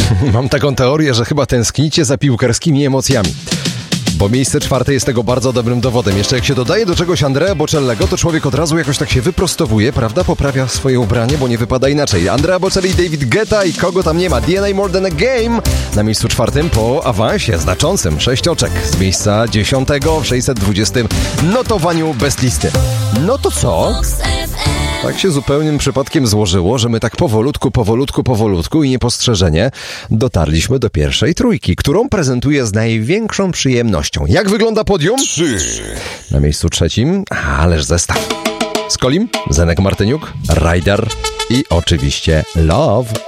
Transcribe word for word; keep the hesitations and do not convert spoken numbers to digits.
Mam taką teorię, że chyba tęsknicie za piłkarskimi emocjami. Bo miejsce czwarte jest tego bardzo dobrym dowodem. Jeszcze jak się dodaje do czegoś Andrea Bocellego, to człowiek od razu jakoś tak się wyprostowuje, prawda? Poprawia swoje ubranie, bo nie wypada inaczej. Andrea Bocelli, David Guetta i kogo tam nie ma. D N A More Than a Game na miejscu czwartym po awansie znaczącym. Sześć oczek z miejsca dziesiątego w sześćset dwudziestym notowaniu bez listy. No to co? Tak się zupełnym przypadkiem złożyło, że my tak powolutku, powolutku, powolutku i niepostrzeżenie dotarliśmy do pierwszej trójki, którą prezentuję z największą przyjemnością. Jak wygląda podium? Trzy. Na miejscu trzecim, ależ zestaw. Skolim, Zenek Martyniuk, Ryder i oczywiście Love.